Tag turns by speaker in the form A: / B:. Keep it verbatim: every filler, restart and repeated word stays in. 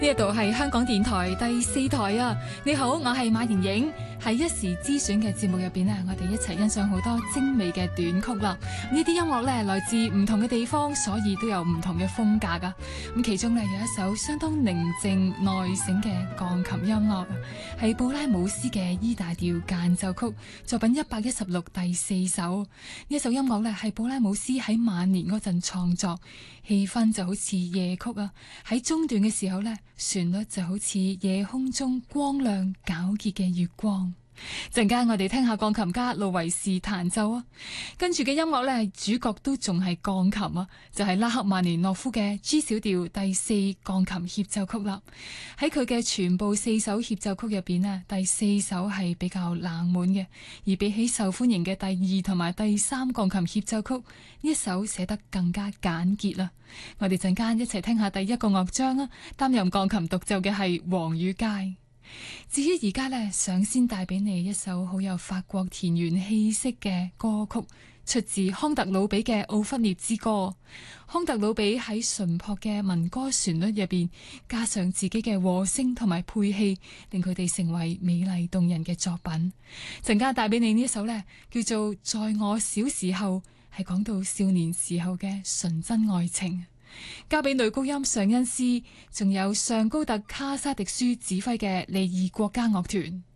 A: 呢一度係香港電台第四台啊！你好，我係馬妍影。喺一時之選嘅節目入邊呢，我哋一齊欣賞好多精美嘅短曲啦。呢啲音樂呢，來自唔同嘅地方，所以都有唔同嘅風格噶。咁其中呢，有一首相當寧靜耐醒嘅鋼琴音樂，係布拉姆斯嘅 E 大調間奏曲作品一百一十六第四首。呢一首音樂呢，係布拉姆斯喺晚年嗰陣創作，氣氛就好似夜曲啊。喺中段嘅時候呢，旋律就好似夜空中光亮皎潔嘅月光。陣間我哋聽下鋼琴家路維士彈奏啊，跟住嘅音樂呢，主角都仲係鋼琴啊，就係、是、拉赫曼尼諾夫嘅 G 小調第四鋼琴協奏曲啦。喺佢嘅全部四首協奏曲入邊呢，第四首係比較冷門嘅，而比起受歡迎嘅第二同埋第三鋼琴協奏曲，呢一首寫得更加簡潔啦。我哋陣間一齊聽下第一個樂章啊，擔任鋼琴獨奏嘅係黃宇佳。至於而家呢，想先帶俾你一首好有法國田園氣息嘅歌曲，出自康特魯比嘅《奧弗涅之歌》。康特魯比喺淳樸嘅民歌旋律入邊，加上自己嘅和聲同埋配器，令佢哋成為美麗動人嘅作品。陣間帶俾你呢一首呢，叫做《在我小時候》，係講到少年時候嘅純真愛情。交俾女高音尚恩斯，仲有尚高特卡沙迪舒指揮嘅利爾國家樂團。